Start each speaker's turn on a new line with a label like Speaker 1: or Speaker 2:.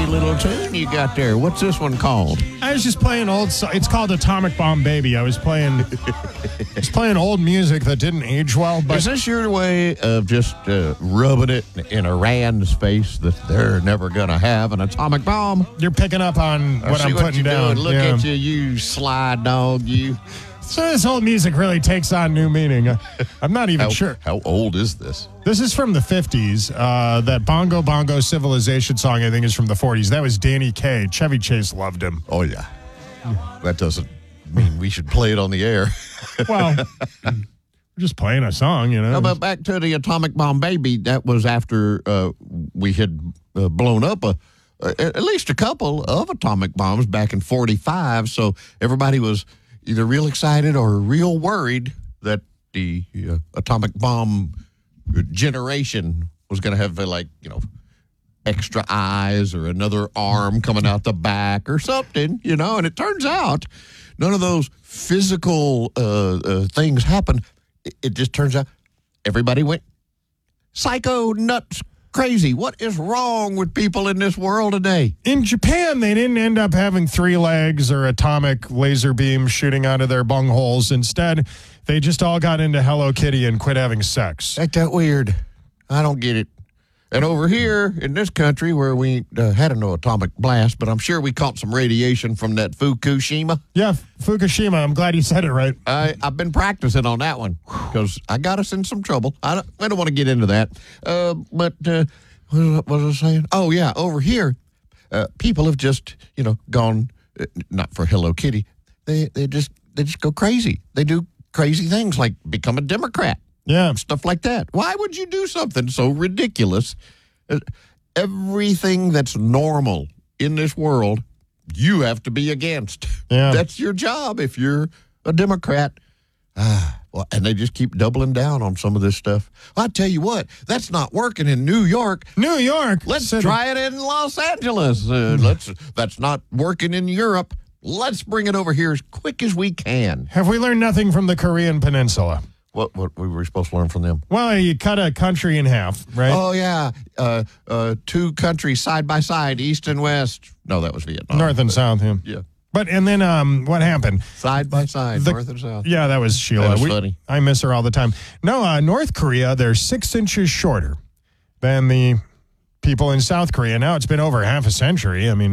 Speaker 1: catchy little tune you got there. What's this one called?
Speaker 2: I was just playing it's called Atomic Bomb Baby. I was playing old music that didn't age well. But
Speaker 1: is this your way of just rubbing it in Iran's face that they're never going to have an atomic bomb?
Speaker 2: You're picking up on what I'm putting down.
Speaker 1: Doing. Look at you, you sly dog, you.
Speaker 2: So this old music really takes on new meaning. I'm not even sure.
Speaker 1: How old is this?
Speaker 2: This is from the 50s. That Bongo Bongo Civilization song, I think, is from the 40s. That was Danny Kaye. Chevy Chase loved him.
Speaker 1: Oh, yeah. That doesn't mean we should play it on the air.
Speaker 2: Well, we're just playing a song, you know.
Speaker 1: No, but back to the Atomic Bomb Baby, that was after we had blown up at least a couple of atomic bombs back in 45. So everybody was either real excited or real worried that the atomic bomb generation was going to have, extra eyes or another arm coming out the back or something, and it turns out none of those physical things happened. It just turns out everybody went psycho, nuts, crazy. What is wrong with people in this world today?
Speaker 2: In Japan, they didn't end up having 3 legs or atomic laser beams shooting out of their bungholes. Instead, they just all got into Hello Kitty and quit having sex.
Speaker 1: Ain't that weird? I don't get it. And over here in this country where we had no atomic blast, but I'm sure we caught some radiation from that Fukushima.
Speaker 2: Yeah, Fukushima. I'm glad you said it right.
Speaker 1: I've been practicing on that one because I got us in some trouble. I don't want to get into that. But what was I saying? Oh, yeah, over here, people have just, gone, not for Hello Kitty. They just go crazy. They do crazy things like become a Democrat.
Speaker 2: Yeah.
Speaker 1: Stuff like that. Why would you do something so ridiculous? Everything that's normal in this world, you have to be against.
Speaker 2: Yeah.
Speaker 1: That's your job if you're a Democrat. And they just keep doubling down on some of this stuff. I tell you what, that's not working in New York.
Speaker 2: New York.
Speaker 1: Let's try it in Los Angeles. That's not working in Europe. Let's bring it over here as quick as we can.
Speaker 2: Have we learned nothing from the Korean Peninsula?
Speaker 1: What we were supposed to learn from them?
Speaker 2: Well, you cut a country in half, right?
Speaker 1: Oh, yeah. 2 countries side by side, east and west. No, that was Vietnam.
Speaker 2: North and south, yeah.
Speaker 1: Yeah.
Speaker 2: But, and then what happened?
Speaker 1: Side by side, north and south.
Speaker 2: Yeah, that was Sheila.
Speaker 1: That was funny.
Speaker 2: I miss her all the time. No, North Korea, they're 6 inches shorter than the people in South Korea. Now it's been over half a century. I mean,